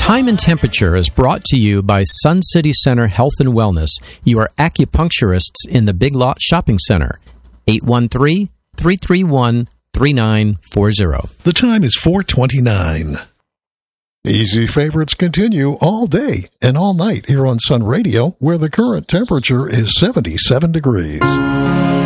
Time and Temperature is brought to you by Sun City Center Health and Wellness, your acupuncturists in the Big Lot Shopping Center. 813-331-3940. The time is 4:29. Easy favorites continue all day and all night here on Sun Radio, where the current temperature is 77 degrees.